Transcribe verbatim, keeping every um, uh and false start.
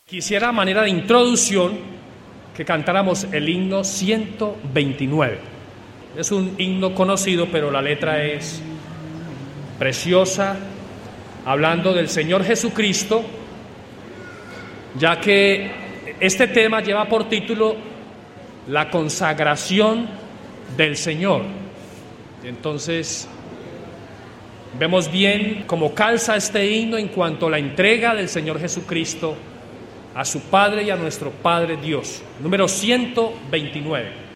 Quisiera a manera de introducción que cantáramos el himno ciento veintinueve. Es un himno conocido, pero la letra es preciosa, hablando del Señor Jesucristo, ya que este tema lleva por título la consagración del Señor. Entonces, vemos bien cómo calza este himno en cuanto a la entrega del Señor Jesucristo a su Padre y a nuestro Padre Dios. Número ciento veintinueve.